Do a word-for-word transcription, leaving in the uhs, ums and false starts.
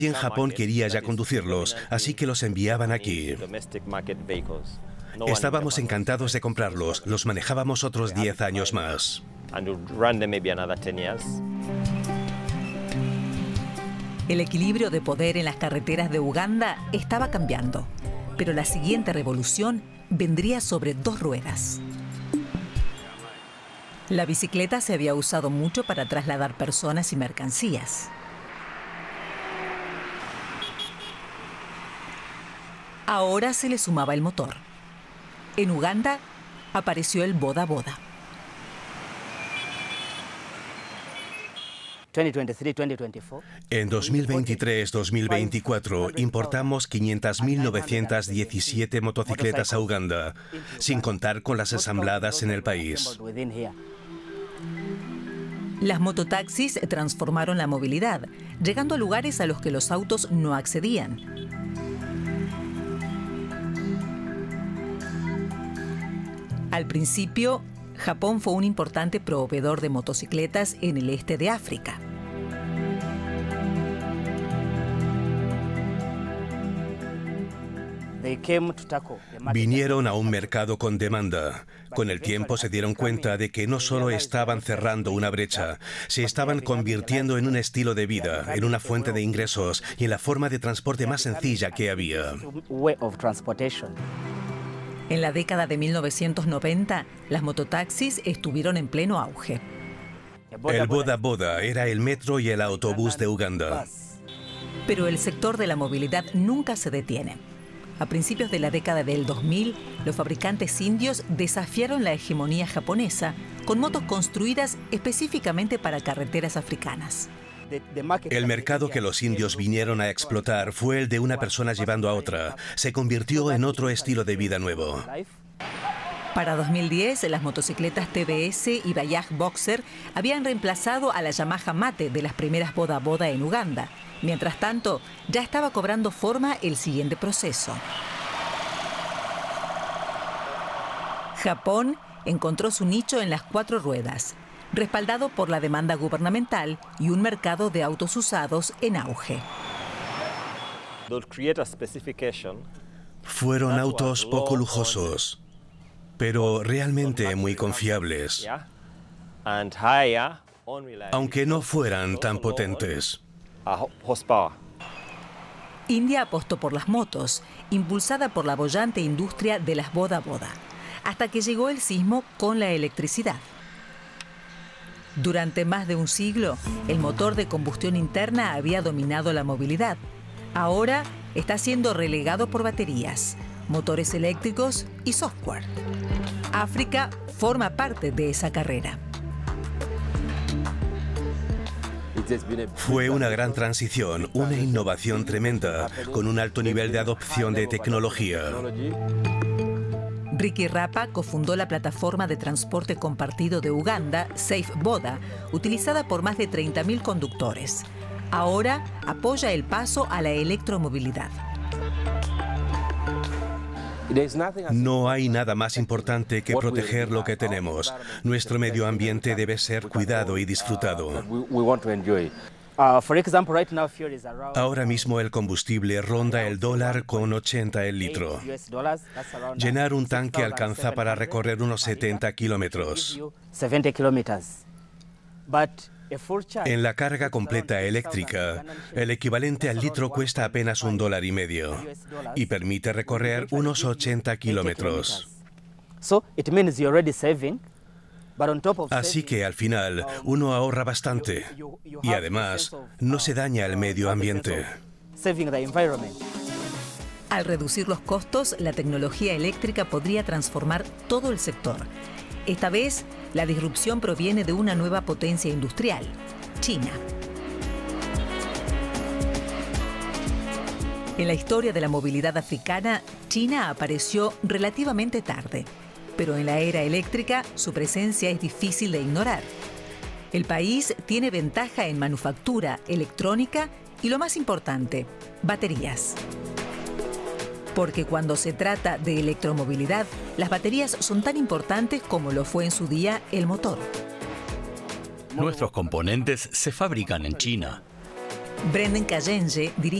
Y en Japón quería ya conducirlos, así que los enviaban aquí. Estábamos encantados de comprarlos, los manejábamos otros diez años más. El equilibrio de poder en las carreteras de Uganda estaba cambiando, pero la siguiente revolución vendría sobre dos ruedas. La bicicleta se había usado mucho para trasladar personas y mercancías. Ahora se le sumaba el motor. En Uganda apareció el boda boda. En dos mil veintitrés dos mil veinticuatro importamos quinientas mil novecientas diecisiete motocicletas a Uganda, sin contar con las ensambladas en el país. Las mototaxis transformaron la movilidad, llegando a lugares a los que los autos no accedían. Al principio, Japón fue un importante proveedor de motocicletas en el este de África. Vinieron a un mercado con demanda. Con el tiempo se dieron cuenta de que no solo estaban cerrando una brecha, se estaban convirtiendo en un estilo de vida, en una fuente de ingresos y en la forma de transporte más sencilla que había. En la década de mil novecientos noventa, las mototaxis estuvieron en pleno auge. El boda boda era el metro y el autobús de Uganda. Pero el sector de la movilidad nunca se detiene. A principios de la década del dos mil, los fabricantes indios desafiaron la hegemonía japonesa con motos construidas específicamente para carreteras africanas. El mercado que los indios vinieron a explotar fue el de una persona llevando a otra. Se convirtió en otro estilo de vida nuevo. Para dos mil diez, las motocicletas T V S y Bajaj Boxer habían reemplazado a la Yamaha Mate de las primeras boda boda en Uganda. Mientras tanto, ya estaba cobrando forma el siguiente proceso. Japón encontró su nicho en las cuatro ruedas, respaldado por la demanda gubernamental y un mercado de autos usados en auge. Fueron autos poco lujosos, pero realmente muy confiables, aunque no fueran tan potentes. India apostó por las motos, impulsada por la boyante industria de las boda boda, hasta que llegó el sismo con la electricidad. Durante más de un siglo, el motor de combustión interna había dominado la movilidad. Ahora está siendo relegado por baterías, motores eléctricos y software. África forma parte de esa carrera. Fue una gran transición, una innovación tremenda, con un alto nivel de adopción de tecnología. Ricky Rapa cofundó la plataforma de transporte compartido de Uganda, Safe Boda, utilizada por más de treinta mil conductores. Ahora apoya el paso a la electromovilidad. No hay nada más importante que proteger lo que tenemos. Nuestro medio ambiente debe ser cuidado y disfrutado. Ahora mismo el combustible ronda el dólar con ochenta el litro. Llenar un tanque alcanza para recorrer unos setenta kilómetros. En la carga completa eléctrica, el equivalente al litro cuesta apenas un dólar y medio y permite recorrer unos ochenta kilómetros. Así que al final uno ahorra bastante y además no se daña el medio ambiente. Al reducir los costos, la tecnología eléctrica podría transformar todo el sector. Esta vez, la disrupción proviene de una nueva potencia industrial, China. En la historia de la movilidad africana, China apareció relativamente tarde, pero en la era eléctrica su presencia es difícil de ignorar. El país tiene ventaja en manufactura, electrónica y, lo más importante, baterías. Porque cuando se trata de electromovilidad, las baterías son tan importantes como lo fue en su día el motor. Nuestros componentes se fabrican en China. Brendan Kayenje dirige